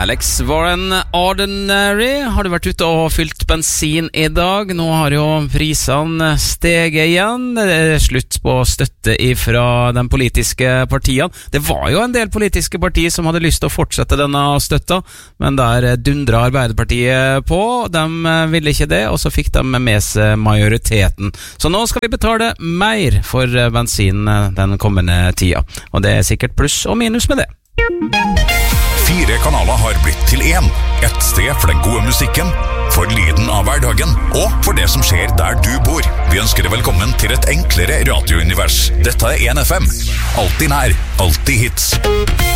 Alex Warren, Ordinary. Har du vært ute og fylt bensin I dag? Nå har jo prisene steget igjen. Det er slutt på støtte fra de politiske partiene. Det var jo en del politiske partier som hadde lyst til å fortsette denne støtta, men der dundra Arbeiderpartiet på. De ville ikke det, og så fikk de med seg majoriteten. Så nå skal vi betale mer for bensin den kommende tida. Og det er sikkert pluss og minus med det. 4 kanaler har blitt til 1. Et sted for den gode musikken, for lyden av hverdagen, og for det som skjer der du bor. Vi ønsker deg velkommen til et enklere radiounivers. Dette er 1FM. Alltid nær, alltid hits.